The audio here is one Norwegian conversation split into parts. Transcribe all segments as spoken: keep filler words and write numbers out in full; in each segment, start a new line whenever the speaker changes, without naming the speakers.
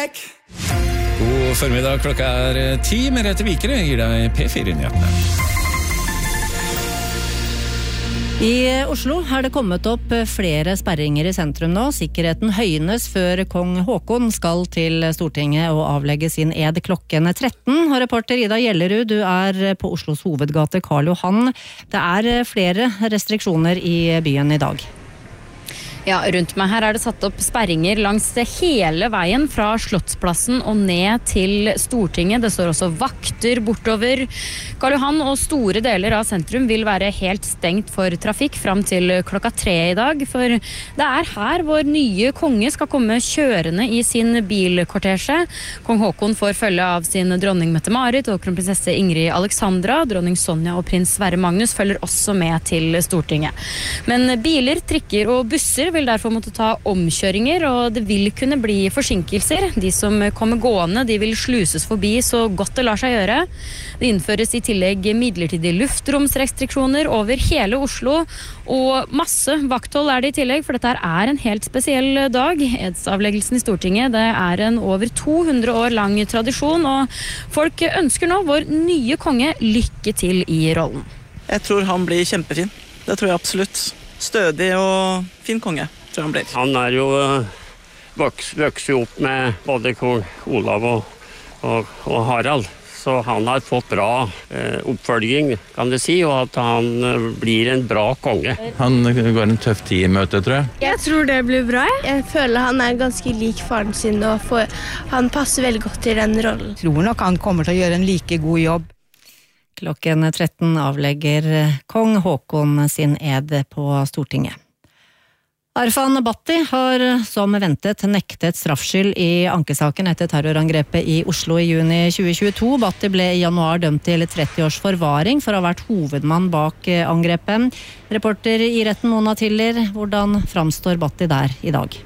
back.
God formiddag, klokka er ti. Merete Vikere gir deg P fire-nyhetene.
I Oslo har det kommet opp flere sperringer i sentrum nå. Sikkerheten høynes før kong Håkon skal til Stortinget og avlegge sin ed klokken tretten. Og reporter Ida Gjellerud, du er på Oslos hovedgate Karl Johan. Det er flere restriksjoner i byen i dag.
Ja, rundt meg her er det satt opp sperringer langs hele veien fra Slottsplassen og ned til Stortinget. Det står også vakter bortover. Karl Johan og store deler av sentrum vil være helt stengt for trafikk fram til klokka tre i dag, for det er her vår nye konge skal komme kjørende i sin bilkortesje. Kong Håkon får følge av sin dronning Mette-Marit og kronprinsesse Ingrid Alexandra. Dronning Sonja og prins Sverre Magnus følger også med til Stortinget. Men biler, trikker og busser vil derfor måtte ta omkjøringer, og det vil kunne bli forsinkelser. De som kommer gående, de vil sluses forbi så godt det lar seg gjøre. Det innføres i tillegg midlertidige luftromsrestriksjoner over hele Oslo, og masse vakthold er det i tillegg, for dette er en helt spesiell dag. Edsavleggelsen i Stortinget, det er en over to hundre år lang tradisjon, og folk ønsker nå vår nye konge lykke til i rollen.
Jeg tror han blir kjempefin. Det tror jeg absolutt. Stødig og fin konge, tror jeg han blir.
Han er jo vokst, vokst jo opp med både kong Olav og, og, og Harald, så han har fått bra eh, oppfølging, kan du si, og at han eh, blir en bra konge.
Han går en tøff tid i møte, tror jeg.
Jeg tror det blir bra. Jeg føler han er ganske lik faren sin, og for, han passer veldig godt i den rollen.
Jeg tror nok han kommer til å gjøre en like god jobb.
Klokken tretten avlegger kong Håkon sin ed på Stortinget. Arfan Bhatti har som ventet nektet straffskyld i ankesaken etter terrorangrepet i Oslo i juni tjue tjueto. Bhatti ble i januar dømt til tretti års forvaring for å ha vært hovedmann bak angrepet. Reporter i retten Mona Tiller, hvordan framstår Bhatti der i dag?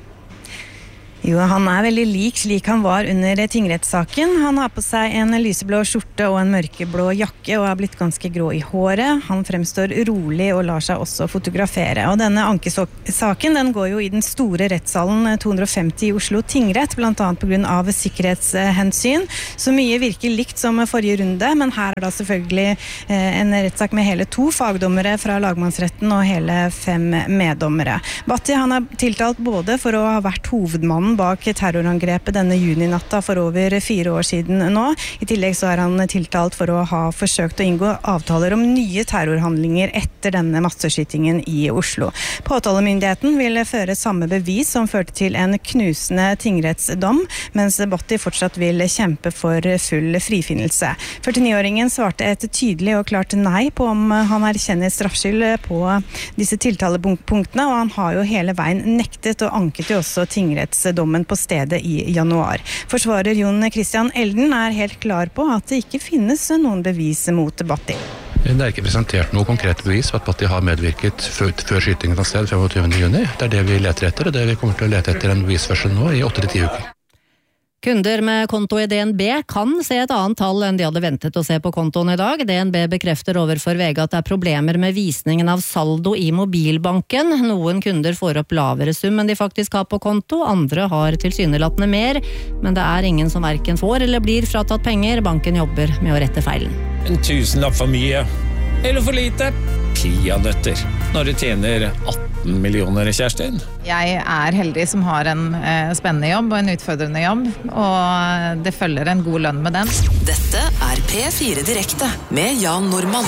Jo, han er veldig lik slik han var under tingrettssaken. Han har på seg en lyseblå skjorte og en mørkeblå jakke og er blitt ganske grå i håret. Han fremstår rolig og lar seg også fotografere. Og denne ankesaken den går jo i den store rettssalen to hundre og femti i Oslo tingrett, blant annet på grunn av sikkerhetshensyn. Så mye virker likt som forrige runde, men her er da selvfølgelig en rettssak med hele to fagdommere fra lagmannsretten og hele fem meddommere. Bhatti han er tiltalt både for å ha vært hovedmannen bak terrorangrepet denne juninatta for over fire år siden nå. I tillegg så er han tiltalt for å ha forsøkt å inngå avtaler om nye terrorhandlinger etter denne masseskytingen i Oslo. Påtalemyndigheten vil føre samme bevis som førte til en knusende tingrettsdom, mens Bhatti fortsatt vil kjempe for full frifinnelse. førtini-åringen svarte et tydelig og klart nei på om han erkjenner straffskyld på disse tiltalepunktene, og han har jo hele veien nektet og anket jo også tingrettsdommen dommen på stedet i januar. Forsvarer Jon Christian Elden er helt klar på at det ikke finnes noen bevis mot Bhatti.
Det er ikke presentert noe konkret bevis for at Bhatti har medvirket før, før skytingen av sted femogtyvende juni. Det er det vi leter etter, og det vi kommer til å lete etter en bevisførsel nå i åtte til ti uker.
Kunder med konto i D N B kan se et annet tall enn de hadde ventet å se på kontoen i dag. D N B bekrefter overfor V G at det er problemer med visningen av saldo i mobilbanken. Noen kunder får opp lavere sum enn de faktisk har på konto, andre har tilsynelatende mer, men det er ingen som hverken får eller blir fratatt penger. Banken jobber med å rette feilen.
En tusenlapp for mye, eller for lite? Peanøtter. Når du tjener atten millioner, Kjerstin?
Jeg er heldig som har en eh, spennende jobb og en utfordrende jobb, og det følger en god lønn med den.
Dette er P fire Direkte med Jan Normann.